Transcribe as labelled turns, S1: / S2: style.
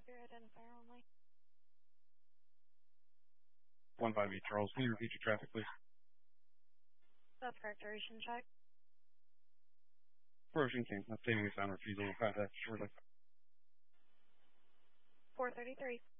S1: have your identifier only.
S2: 15 Charles, can you repeat your traffic, please?
S1: That's correct. Duration check.
S2: Ocean King, obtaining a sound refusal will contact shortly.
S1: 433.